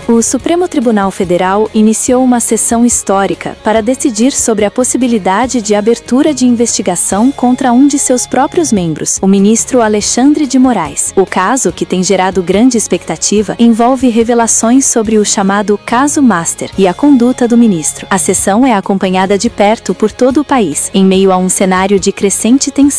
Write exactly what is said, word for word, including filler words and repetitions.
O Supremo Tribunal Federal iniciou uma sessão histórica para decidir sobre a possibilidade de abertura de investigação contra um de seus próprios membros, o ministro Alexandre de Moraes. O caso, que tem gerado grande expectativa, envolve revelações sobre o chamado caso Master e a conduta do ministro. A sessão é acompanhada de perto por todo o país, em meio a um cenário de crescente tensão